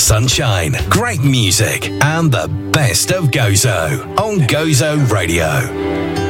sunshine, great music, and the best of Gozo on Gozo Radio.